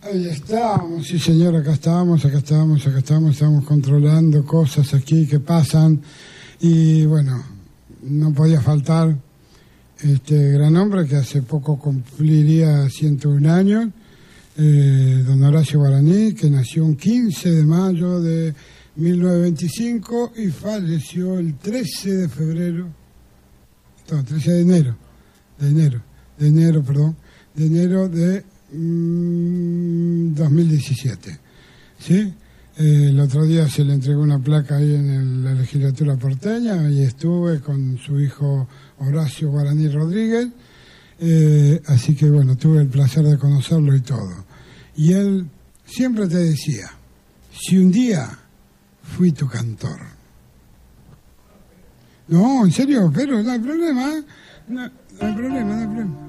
Ahí estamos, sí señor, acá estamos, estamos controlando cosas aquí que pasan y bueno, no podía faltar este gran hombre que hace poco cumpliría 101 años, don Horacio Guaraní, que nació un 15 de mayo de 1925 y falleció el 13 de febrero, no, 13 de enero, de enero de 2017, ¿sí? El otro día se le entregó una placa ahí en la legislatura porteña y estuve con su hijo Horacio Guaraní Rodríguez, así que bueno, tuve el placer de conocerlo y todo. Y él siempre te decía, si un día fui tu cantor. No, en serio, pero no hay problema, no hay problema.